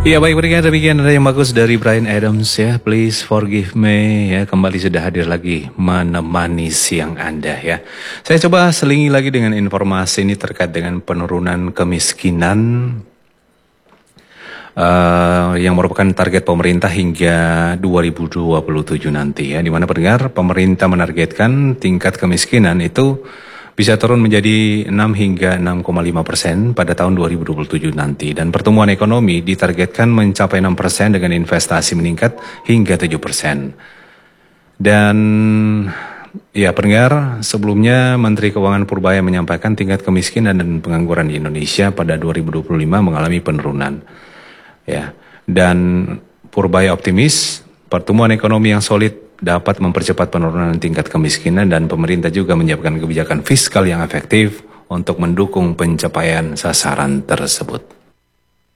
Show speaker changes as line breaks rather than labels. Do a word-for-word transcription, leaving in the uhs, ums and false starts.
Ya baik, berikan demikian ada yang bagus dari Bryan Adams ya. Please forgive me ya, kembali sudah hadir lagi menemani siang Anda ya. Saya coba selingi lagi dengan informasi ini terkait dengan penurunan kemiskinan uh, yang merupakan target pemerintah hingga dua ribu dua puluh tujuh nanti ya. Di mana pendengar, pemerintah menargetkan tingkat kemiskinan itu bisa turun menjadi enam hingga enam koma lima persen pada tahun dua ribu dua puluh tujuh nanti. Dan pertumbuhan ekonomi ditargetkan mencapai enam persen dengan investasi meningkat hingga tujuh persen. Dan ya pendengar, sebelumnya Menteri Keuangan Purbaya menyampaikan tingkat kemiskinan dan pengangguran di Indonesia pada dua ribu dua puluh lima mengalami penurunan. Ya, dan Purbaya optimis pertumbuhan ekonomi yang solid dapat mempercepat penurunan tingkat kemiskinan dan pemerintah juga menyiapkan kebijakan fiskal yang efektif untuk mendukung pencapaian sasaran tersebut.